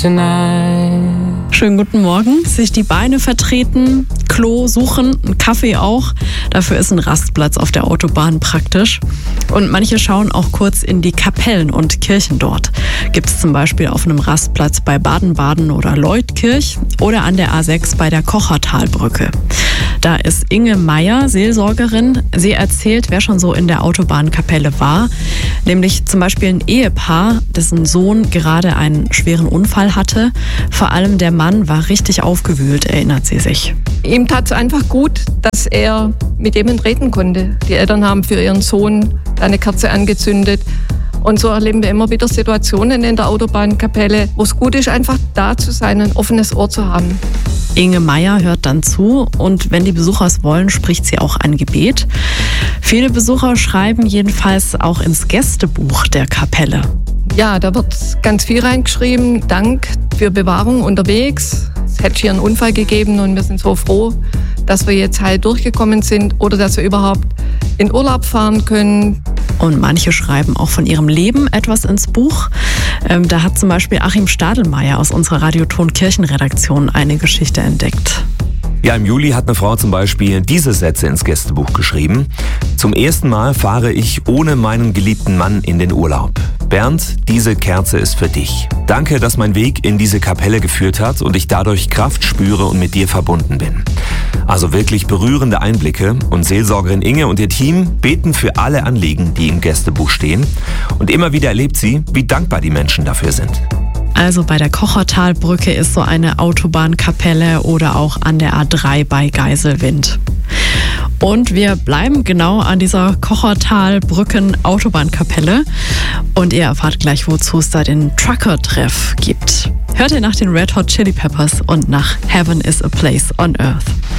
Schönen guten Morgen. Sich die Beine vertreten, Klo suchen, einen Kaffee auch. Dafür ist ein Rastplatz auf der Autobahn praktisch. Und manche schauen auch kurz in die Kapellen und Kirchen dort. Gibt es zum Beispiel auf einem Rastplatz bei Baden-Baden oder Leutkirch oder an der A6 bei der Kochertalbrücke. Da ist Inge Meyer, Seelsorgerin. Sie erzählt, wer schon so in der Autobahnkapelle war. Nämlich zum Beispiel ein Ehepaar, dessen Sohn gerade einen schweren Unfall hatte. Vor allem der Mann war richtig aufgewühlt, erinnert sie sich. Ihm tat es einfach gut, dass er mit jemandem reden konnte. Die Eltern haben für ihren Sohn eine Kerze angezündet. Und so erleben wir immer wieder Situationen in der Autobahnkapelle, wo es gut ist, einfach da zu sein, ein offenes Ohr zu haben. Inge Meyer hört dann zu und wenn die Besucher es wollen, spricht sie auch ein Gebet. Viele Besucher schreiben jedenfalls auch ins Gästebuch der Kapelle. Ja, da wird ganz viel reingeschrieben. Dank für Bewahrung unterwegs. Es hätte hier einen Unfall gegeben und wir sind so froh, dass wir jetzt heil durchgekommen sind oder dass wir überhaupt in Urlaub fahren können. Und manche schreiben auch von ihrem Leben etwas ins Buch. Da hat zum Beispiel Achim Stadelmeier aus unserer Radioton-Kirchenredaktion eine Geschichte entdeckt. Ja, im Juli hat eine Frau zum Beispiel diese Sätze ins Gästebuch geschrieben. Zum ersten Mal fahre ich ohne meinen geliebten Mann in den Urlaub. Bernd, diese Kerze ist für dich. Danke, dass mein Weg in diese Kapelle geführt hat und ich dadurch Kraft spüre und mit dir verbunden bin. Also wirklich berührende Einblicke und Seelsorgerin Inge und ihr Team beten für alle Anliegen, die im Gästebuch stehen. Und immer wieder erlebt sie, wie dankbar die Menschen dafür sind. Also bei der Kochertalbrücke ist so eine Autobahnkapelle oder auch an der A3 bei Geiselwind. Und wir bleiben genau an dieser Kochertalbrücken-Autobahnkapelle. Und ihr erfahrt gleich, wozu es da den Trucker-Treff gibt. Hört ihr nach den Red Hot Chili Peppers und nach Heaven is a Place on Earth.